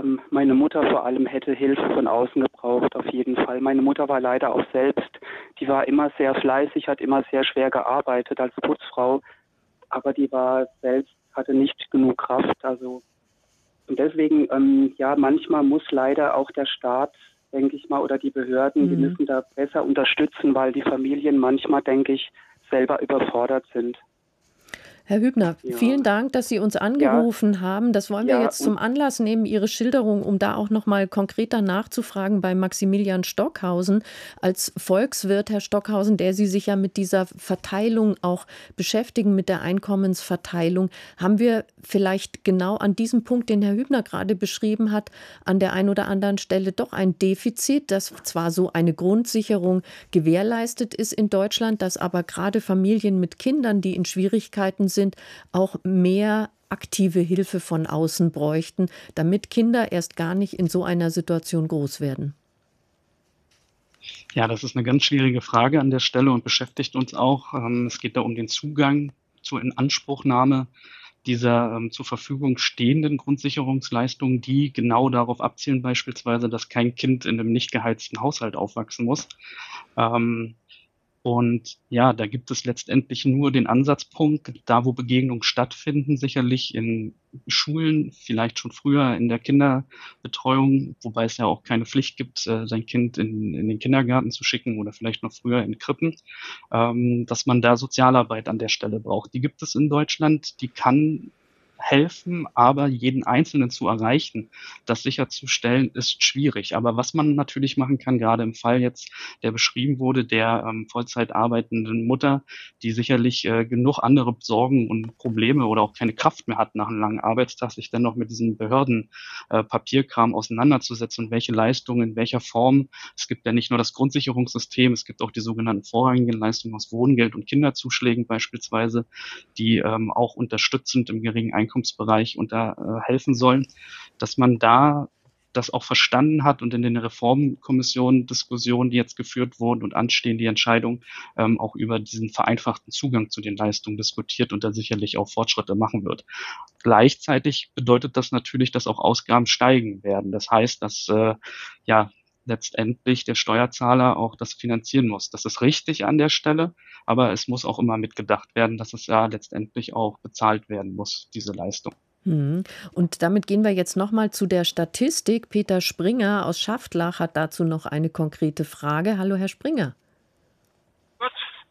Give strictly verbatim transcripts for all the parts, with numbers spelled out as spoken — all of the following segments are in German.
ähm, meine Mutter vor allem hätte Hilfe von außen gebraucht, auf jeden Fall. Meine Mutter war leider auch selbst, die war immer sehr fleißig, hat immer sehr schwer gearbeitet als Putzfrau, aber die war selbst, hatte nicht genug Kraft. Also und deswegen, ähm, ja, manchmal muss leider auch der Staat, denke ich mal, oder die Behörden, die Mhm. müssen da besser unterstützen, weil die Familien manchmal, denke ich, selber überfordert sind. Herr Hübner, Ja, vielen Dank, dass Sie uns ja, angerufen haben. Das wollen wir ja, jetzt zum und Anlass nehmen, Ihre Schilderung, um da auch noch mal konkreter nachzufragen bei Maximilian Stockhausen als Volkswirt, Herr Stockhausen, der Sie sich ja mit dieser Verteilung auch beschäftigen, mit der Einkommensverteilung. Haben wir vielleicht genau an diesem Punkt, den Herr Hübner gerade beschrieben hat, an der einen oder anderen Stelle doch ein Defizit, dass zwar so eine Grundsicherung gewährleistet ist in Deutschland, dass aber gerade Familien mit Kindern, die in Schwierigkeiten sind, auch mehr aktive Hilfe von außen bräuchten, damit Kinder erst gar nicht in so einer Situation groß werden? Ja, das ist eine ganz schwierige Frage an der Stelle und beschäftigt uns auch. Ähm, es geht da um den Zugang zur Inanspruchnahme dieser ähm, zur Verfügung stehenden Grundsicherungsleistungen, die genau darauf abzielen, beispielsweise, dass kein Kind in einem nicht geheizten Haushalt aufwachsen muss. Ähm, Und ja, da gibt es letztendlich nur den Ansatzpunkt, da wo Begegnungen stattfinden, sicherlich in Schulen, vielleicht schon früher in der Kinderbetreuung, wobei es ja auch keine Pflicht gibt, äh, sein Kind in, in den Kindergarten zu schicken oder vielleicht noch früher in Krippen, ähm, dass man da Sozialarbeit an der Stelle braucht. Die gibt es in Deutschland, die kann helfen, aber jeden Einzelnen zu erreichen, das sicherzustellen, ist schwierig. Aber was man natürlich machen kann, gerade im Fall jetzt, der beschrieben wurde, der ähm, Vollzeit arbeitenden Mutter, die sicherlich äh, genug andere Sorgen und Probleme oder auch keine Kraft mehr hat nach einem langen Arbeitstag, sich dann noch mit diesen Behörden äh, Papierkram auseinanderzusetzen und welche Leistungen in welcher Form. Es gibt ja nicht nur das Grundsicherungssystem, es gibt auch die sogenannten vorrangigen Leistungen aus Wohngeld und Kinderzuschlägen beispielsweise, die ähm, auch unterstützend im geringen Einkommensbereich unter äh, helfen sollen, dass man da das auch verstanden hat und in den Reformkommissionen Diskussionen, die jetzt geführt wurden und anstehen, die Entscheidung ähm, auch über diesen vereinfachten Zugang zu den Leistungen diskutiert und da sicherlich auch Fortschritte machen wird. Gleichzeitig bedeutet das natürlich, dass auch Ausgaben steigen werden. Das heißt, dass äh, ja letztendlich der Steuerzahler auch das finanzieren muss. Das ist richtig an der Stelle, aber es muss auch immer mitgedacht werden, dass es ja letztendlich auch bezahlt werden muss, diese Leistung. Mhm. Und damit gehen wir jetzt noch mal zu der Statistik. Peter Springer aus Schaftlach hat dazu noch eine konkrete Frage. Hallo, Herr Springer. Gut,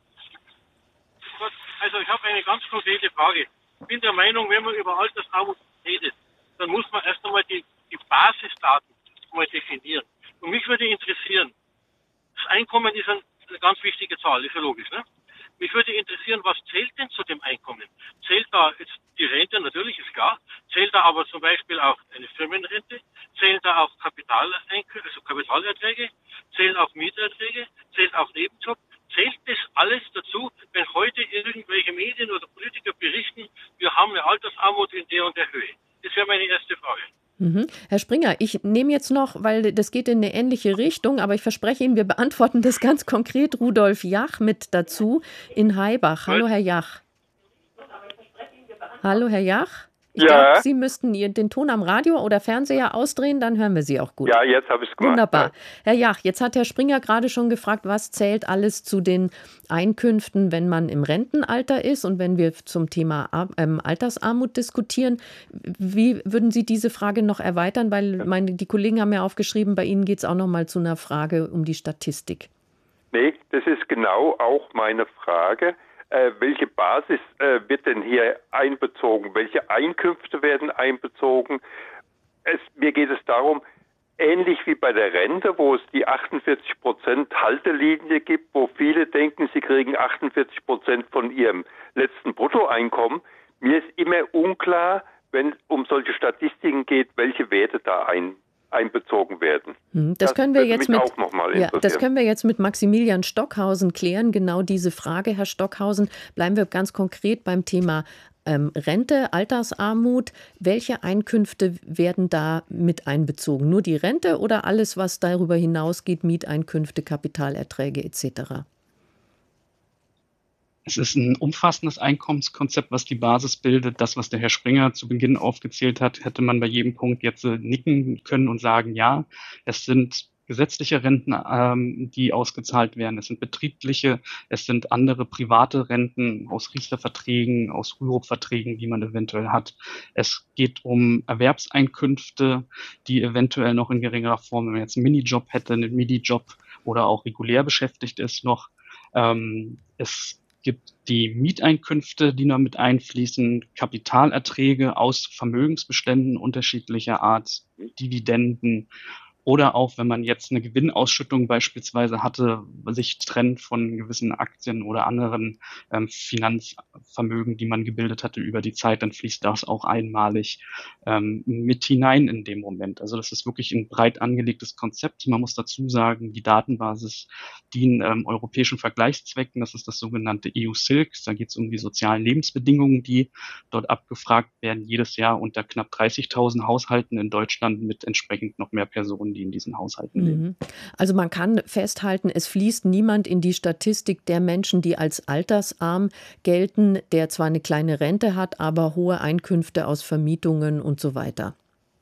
gut. Also ich habe eine ganz konkrete Frage. Ich bin der Meinung, wenn man über Altersarmut redet, dann muss man erst einmal die, die Basisdaten mal definieren. Und mich würde interessieren, das Einkommen ist ein, eine ganz wichtige Zahl, ist ja logisch, ne? Mich würde interessieren, was zählt denn zu dem Einkommen? Zählt da jetzt die Rente, natürlich ist klar, zählt da aber zum Beispiel auch eine Firmenrente, zählen da auch Kapitaleinkünfte, also Kapitalerträge, zählen auch Mieterträge, zählt auch Nebenjob, zählt das alles dazu, wenn heute irgendwelche Medien oder Politiker berichten, wir haben eine Altersarmut in der und der Höhe? Das wäre meine erste Frage. Mhm. Herr Springer, ich nehme jetzt noch, weil das geht in eine ähnliche Richtung, aber ich verspreche Ihnen, wir beantworten das ganz konkret. Rudolf Jach mit dazu in Haibach. Hallo, Herr Jach. Hallo, Herr Jach. Ich Ja. glaube, Sie müssten ihr den Ton am Radio oder Fernseher ausdrehen, dann hören wir Sie auch gut. Ja, jetzt habe ich es gemacht. Wunderbar. Ja. Herr Jach, jetzt hat Herr Springer gerade schon gefragt, was zählt alles zu den Einkünften, wenn man im Rentenalter ist und wenn wir zum Thema Ar- ähm, Altersarmut diskutieren. Wie würden Sie diese Frage noch erweitern? Weil meine, die Kollegen haben ja aufgeschrieben, bei Ihnen geht es auch noch mal zu einer Frage um die Statistik. Nee, das ist genau auch meine Frage. Äh, welche Basis äh, wird denn hier einbezogen? Welche Einkünfte werden einbezogen? Es, mir geht es darum, ähnlich wie bei der Rente, wo es die achtundvierzig Prozent Haltelinie gibt, wo viele denken, sie kriegen achtundvierzig Prozent von ihrem letzten Bruttoeinkommen. Mir ist immer unklar, wenn es um solche Statistiken geht, welche Werte da ein, einbezogen werden. Das, das können wir jetzt mit, auch noch mal ja, das können wir jetzt mit Maximilian Stockhausen klären, genau diese Frage, Herr Stockhausen. Bleiben wir ganz konkret beim Thema ähm, Rente, Altersarmut. Welche Einkünfte werden da mit einbezogen? Nur die Rente oder alles, was darüber hinausgeht, Mieteinkünfte, Kapitalerträge et cetera? Es ist ein umfassendes Einkommenskonzept, was die Basis bildet. Das, was der Herr Springer zu Beginn aufgezählt hat, hätte man bei jedem Punkt jetzt äh, nicken können und sagen, ja, es sind gesetzliche Renten, ähm, die ausgezahlt werden. Es sind betriebliche, es sind andere private Renten aus Riester-Verträgen, aus Rürup-Verträgen, die man eventuell hat. Es geht um Erwerbseinkünfte, die eventuell noch in geringerer Form, wenn man jetzt einen Minijob hätte, einen Minijob oder auch regulär beschäftigt ist noch. Ähm, es gibt die Mieteinkünfte, die noch mit einfließen, Kapitalerträge aus Vermögensbeständen unterschiedlicher Art, Dividenden. Oder auch, wenn man jetzt eine Gewinnausschüttung beispielsweise hatte, sich trennt von gewissen Aktien oder anderen ähm, Finanzvermögen, die man gebildet hatte über die Zeit, dann fließt das auch einmalig ähm, mit hinein in dem Moment. Also das ist wirklich ein breit angelegtes Konzept. Man muss dazu sagen, die Datenbasis dient ähm, europäischen Vergleichszwecken. Das ist das sogenannte E U-Silk. Da geht es um die sozialen Lebensbedingungen, die dort abgefragt werden, jedes Jahr unter knapp dreißigtausend Haushalten in Deutschland mit entsprechend noch mehr Personen, die in diesen Haushalten leben. Also man kann festhalten, es fließt niemand in die Statistik der Menschen, die als altersarm gelten, der zwar eine kleine Rente hat, aber hohe Einkünfte aus Vermietungen und so weiter.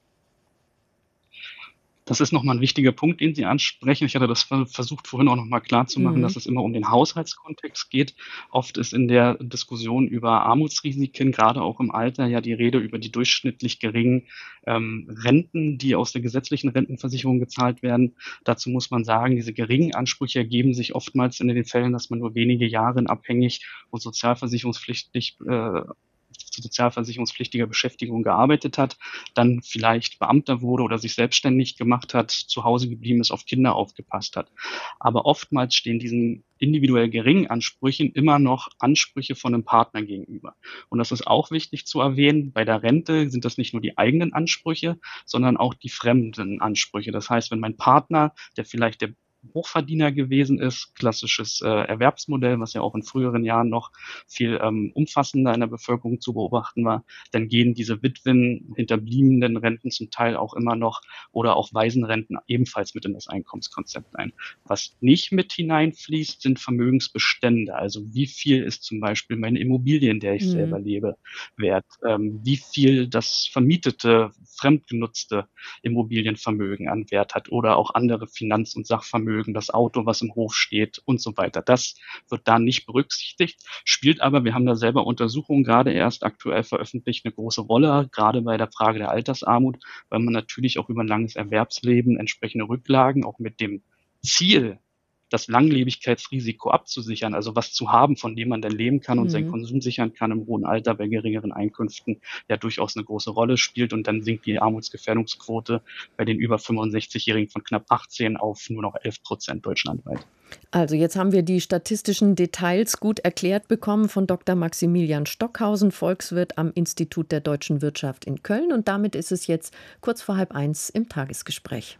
Das ist nochmal ein wichtiger Punkt, den Sie ansprechen. Ich hatte das versucht vorhin auch nochmal klar zu machen, mhm. dass es immer um den Haushaltskontext geht. Oft ist in der Diskussion über Armutsrisiken, gerade auch im Alter, ja die Rede über die durchschnittlich geringen ähm, Renten, die aus der gesetzlichen Rentenversicherung gezahlt werden. Dazu muss man sagen, diese geringen Ansprüche ergeben sich oftmals in den Fällen, dass man nur wenige Jahre abhängig und sozialversicherungspflichtig äh, zu sozialversicherungspflichtiger Beschäftigung gearbeitet hat, dann vielleicht Beamter wurde oder sich selbstständig gemacht hat, zu Hause geblieben ist, auf Kinder aufgepasst hat. Aber oftmals stehen diesen individuell geringen Ansprüchen immer noch Ansprüche von einem Partner gegenüber. Und das ist auch wichtig zu erwähnen. Bei der Rente sind das nicht nur die eigenen Ansprüche, sondern auch die fremden Ansprüche. Das heißt, wenn mein Partner, der vielleicht der Hochverdiener gewesen ist, klassisches äh, Erwerbsmodell, was ja auch in früheren Jahren noch viel ähm, umfassender in der Bevölkerung zu beobachten war, dann gehen diese Witwen, hinterbliebenen Renten zum Teil auch immer noch oder auch Waisenrenten ebenfalls mit in das Einkommenskonzept ein. Was nicht mit hineinfließt, sind Vermögensbestände. Also wie viel ist zum Beispiel meine Immobilie, in der ich mhm. selber lebe, wert? Ähm, wie viel das vermietete, fremdgenutzte Immobilienvermögen an Wert hat oder auch andere Finanz- und Sachvermögen, das Auto, was im Hof steht und so weiter. Das wird da nicht berücksichtigt, spielt aber, wir haben da selber Untersuchungen gerade erst aktuell veröffentlicht, eine große Rolle, gerade bei der Frage der Altersarmut, weil man natürlich auch über ein langes Erwerbsleben entsprechende Rücklagen auch mit dem Ziel, das Langlebigkeitsrisiko abzusichern, also was zu haben, von dem man dann leben kann und mhm. seinen Konsum sichern kann im hohen Alter bei geringeren Einkünften, ja durchaus eine große Rolle spielt und dann sinkt die Armutsgefährdungsquote bei den über fünfundsechzigjährigen von knapp achtzehn auf nur noch elf Prozent deutschlandweit. Also jetzt haben wir die statistischen Details gut erklärt bekommen von Doktor Maximilian Stockhausen, Volkswirt am Institut der Deutschen Wirtschaft in Köln, und damit ist es jetzt kurz vor halb eins im Tagesgespräch.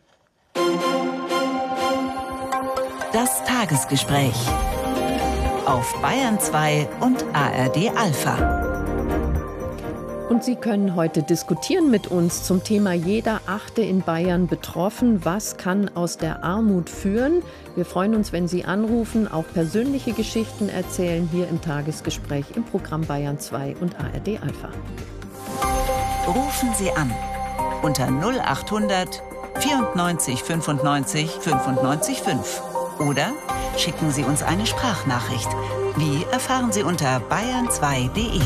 Das Tagesgespräch auf Bayern zwei und A R D Alpha. Und Sie können heute diskutieren mit uns zum Thema Jeder Achte in Bayern betroffen. Was kann aus der Armut führen? Wir freuen uns, wenn Sie anrufen, auch persönliche Geschichten erzählen hier im Tagesgespräch im Programm Bayern zwei und A R D Alpha. Rufen Sie an unter null acht hundert vierundneunzig fünfundneunzig fünfundneunzig fünf. Oder schicken Sie uns eine Sprachnachricht. Wie erfahren Sie unter bayern zwei punkt de.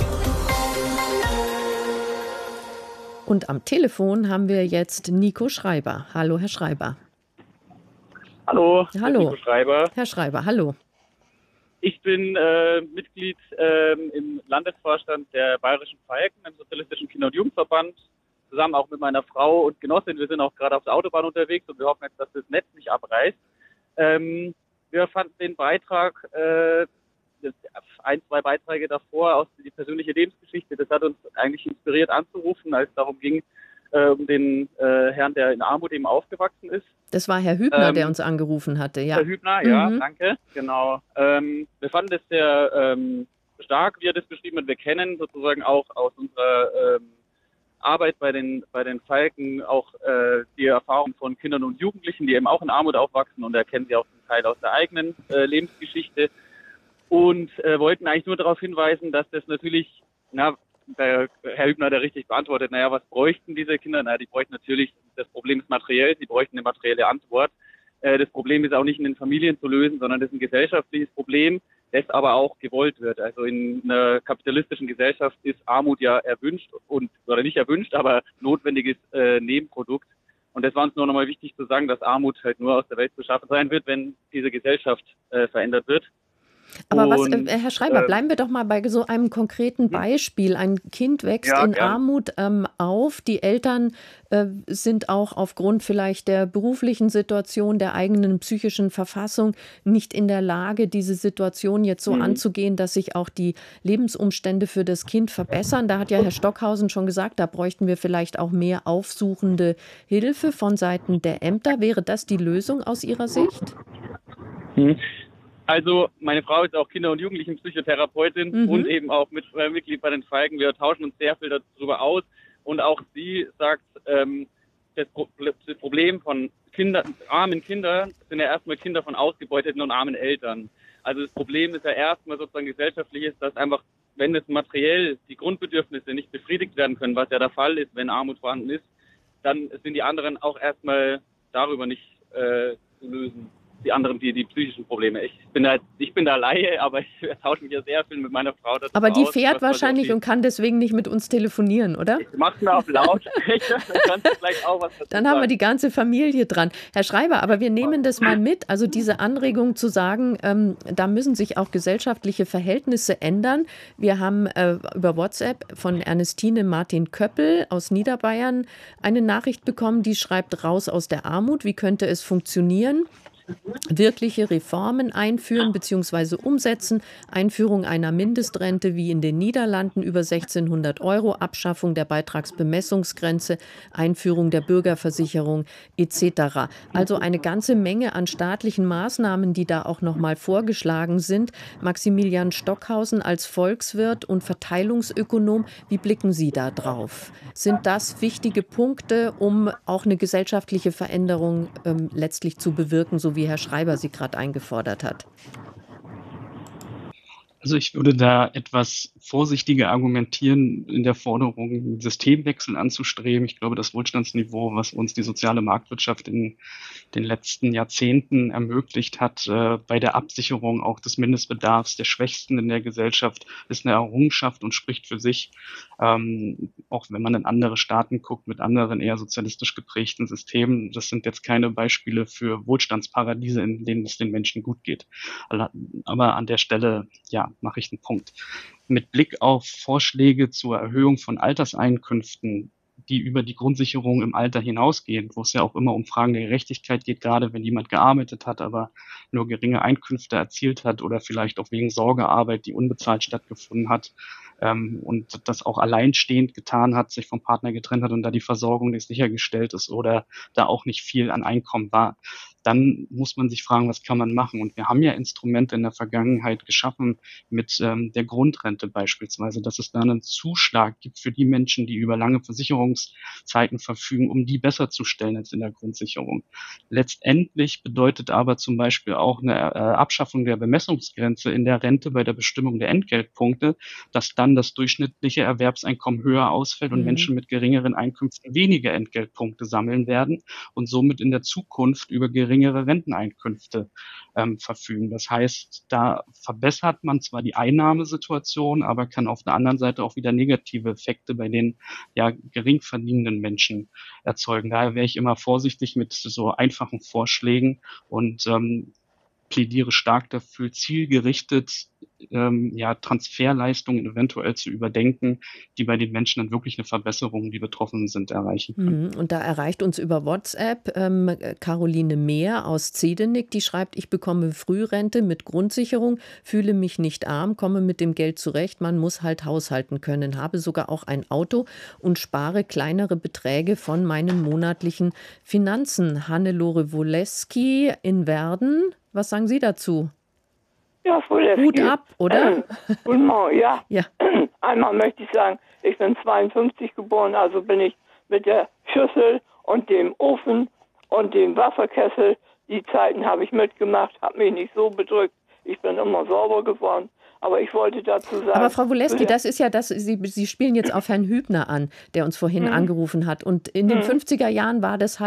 Und am Telefon haben wir jetzt Nico Schreiber. Hallo, Herr Schreiber. Hallo, hallo. Nico Schreiber. Herr Schreiber, hallo. Ich bin äh, Mitglied äh, im Landesvorstand der Bayerischen Falken, im Sozialistischen Kinder- und Jugendverband, zusammen auch mit meiner Frau und Genossin. Wir sind auch gerade auf der Autobahn unterwegs und wir hoffen jetzt, dass das Netz nicht abreißt. Ähm, wir fanden den Beitrag, äh, ein, zwei Beiträge davor aus die persönliche Lebensgeschichte, das hat uns eigentlich inspiriert anzurufen, als es darum ging, äh, um den äh, Herrn, der in Armut eben aufgewachsen ist. Das war Herr Hübner, ähm, der uns angerufen hatte, ja. Herr Hübner, ja, mhm. danke, genau. Ähm, wir fanden das sehr ähm, stark, wie er das beschrieben hat. Wir kennen sozusagen auch aus unserer ähm, Arbeit bei den bei den Falken auch äh, die Erfahrung von Kindern und Jugendlichen, die eben auch in Armut aufwachsen, und erkennen sie auch zum Teil aus der eigenen äh, Lebensgeschichte. und äh, wollten eigentlich nur darauf hinweisen, dass das natürlich, na, der Herr Hübner hat ja richtig beantwortet, naja, was bräuchten diese Kinder? Naja, die bräuchten natürlich, das Problem ist materiell, sie bräuchten eine materielle Antwort. Äh, das Problem ist auch nicht in den Familien zu lösen, sondern das ist ein gesellschaftliches Problem, das aber auch gewollt wird. Also in einer kapitalistischen Gesellschaft ist Armut ja erwünscht und, oder nicht erwünscht, aber notwendiges äh, Nebenprodukt. Und das war uns nur nochmal wichtig zu sagen, dass Armut halt nur aus der Welt zu schaffen sein wird, wenn diese Gesellschaft äh, verändert wird. Aber was, Und, äh, Herr Schreiber, äh, bleiben wir doch mal bei so einem konkreten Beispiel. Ein Kind wächst Ja, in gern. Armut ähm, auf. Die Eltern äh, sind auch aufgrund vielleicht der beruflichen Situation, der eigenen psychischen Verfassung nicht in der Lage, diese Situation jetzt so Mhm. anzugehen, dass sich auch die Lebensumstände für das Kind verbessern. Da hat ja Herr Stockhausen schon gesagt, da bräuchten wir vielleicht auch mehr aufsuchende Hilfe von Seiten der Ämter. Wäre das die Lösung aus Ihrer Sicht? Mhm. Also meine Frau ist auch Kinder- und Jugendlichenpsychotherapeutin Mhm. und eben auch mit, äh, Mitglied bei den Falken. Wir tauschen uns sehr viel darüber aus. Und auch sie sagt, ähm, das, Pro das Problem von Kindern, armen Kindern sind ja erstmal Kinder von ausgebeuteten und armen Eltern. Also das Problem ist ja erstmal sozusagen gesellschaftliches, dass einfach, wenn es materiell die Grundbedürfnisse nicht befriedigt werden können, was ja der Fall ist, wenn Armut vorhanden ist, dann sind die anderen auch erstmal darüber nicht äh, zu lösen. Die anderen, die, die psychischen Probleme. Ich bin da, ich bin da Laie, aber ich tausche mich ja sehr viel mit meiner Frau darüber Aber die aus, fährt was quasi wahrscheinlich auch und kann deswegen nicht mit uns telefonieren, oder? die, ich mach's mir auf Lautsprecher, dann kannst du vielleicht auch was dazu Dann haben wir sagen. die ganze Familie dran. Herr Schreiber, aber wir nehmen das mal mit. Also diese Anregung zu sagen, ähm, da müssen sich auch gesellschaftliche Verhältnisse ändern. Wir haben äh, über WhatsApp von Ernestine Martin Köppel aus Niederbayern eine Nachricht bekommen, die schreibt, raus aus der Armut. Wie könnte es funktionieren? Wirkliche Reformen einführen bzw. umsetzen, Einführung einer Mindestrente wie in den Niederlanden über sechzehnhundert Euro, Abschaffung der Beitragsbemessungsgrenze, Einführung der Bürgerversicherung et cetera. Also eine ganze Menge an staatlichen Maßnahmen, die da auch noch mal vorgeschlagen sind. Maximilian Stockhausen als Volkswirt und Verteilungsökonom, wie blicken Sie da drauf? Sind das wichtige Punkte, um auch eine gesellschaftliche Veränderung ähm, letztlich zu bewirken, so wie Herr Schreiber sie gerade eingefordert hat? Also ich würde da etwas vorsichtiger argumentieren in der Forderung, einen Systemwechsel anzustreben. Ich glaube, das Wohlstandsniveau, was uns die soziale Marktwirtschaft in den letzten Jahrzehnten ermöglicht hat, äh, bei der Absicherung auch des Mindestbedarfs der Schwächsten in der Gesellschaft, ist eine Errungenschaft und spricht für sich. Ähm, auch wenn man in andere Staaten guckt, mit anderen eher sozialistisch geprägten Systemen, das sind jetzt keine Beispiele für Wohlstandsparadiese, in denen es den Menschen gut geht. Aber an der Stelle, ja, mache ich einen Punkt. Mit Blick auf Vorschläge zur Erhöhung von Alterseinkünften, die über die Grundsicherung im Alter hinausgehen, wo es ja auch immer um Fragen der Gerechtigkeit geht, gerade wenn jemand gearbeitet hat, aber nur geringe Einkünfte erzielt hat oder vielleicht auch wegen Sorgearbeit, die unbezahlt stattgefunden hat, ähm, und das auch alleinstehend getan hat, sich vom Partner getrennt hat und da die Versorgung nicht sichergestellt ist oder da auch nicht viel an Einkommen war. Dann muss man sich fragen, was kann man machen? Und wir haben ja Instrumente in der Vergangenheit geschaffen mit ähm, der Grundrente beispielsweise, dass es da einen Zuschlag gibt für die Menschen, die über lange Versicherungszeiten verfügen, um die besser zu stellen als in der Grundsicherung. Letztendlich bedeutet aber zum Beispiel auch eine äh, Abschaffung der Bemessungsgrenze in der Rente bei der Bestimmung der Entgeltpunkte, dass dann das durchschnittliche Erwerbseinkommen höher ausfällt und Mhm. Menschen mit geringeren Einkünften weniger Entgeltpunkte sammeln werden und somit in der Zukunft über geringere Renteneinkünfte ähm, verfügen. Das heißt, da verbessert man zwar die Einnahmesituation, aber kann auf der anderen Seite auch wieder negative Effekte bei den ja gering verdienenden Menschen erzeugen. Daher wäre ich immer vorsichtig mit so einfachen Vorschlägen und ähm, plädiere stark dafür, zielgerichtet ähm, ja, Transferleistungen eventuell zu überdenken, die bei den Menschen dann wirklich eine Verbesserung, die betroffen sind, erreichen können. Mhm. Und da erreicht uns über WhatsApp ähm, Caroline Mehr aus Zedenick, die schreibt, ich bekomme Frührente mit Grundsicherung, fühle mich nicht arm, komme mit dem Geld zurecht, man muss halt haushalten können, habe sogar auch ein Auto und spare kleinere Beträge von meinen monatlichen Finanzen. Hannelore Woleski in Werden, was sagen Sie dazu? Ja, Woleski. Hut ab, oder? Guten Morgen, ja. Ja. Einmal möchte ich sagen, ich bin zweiundfünfzig geboren, also bin ich mit der Schüssel und dem Ofen und dem Wasserkessel, die Zeiten habe ich mitgemacht, habe mich nicht so bedrückt. Ich bin immer sauber geworden. Aber ich wollte dazu sagen... Aber Frau Woleski, das ist ja das, Sie, Sie spielen jetzt auf Herrn Hübner an, der uns vorhin Mhm. angerufen hat. Und in den Mhm. fünfziger Jahren war das